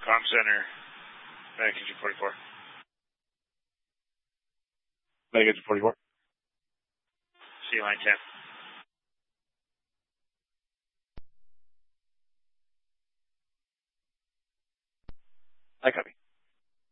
Com Center, Medic Engine 44. Medic Engine 44. Sea Line 10. I copy.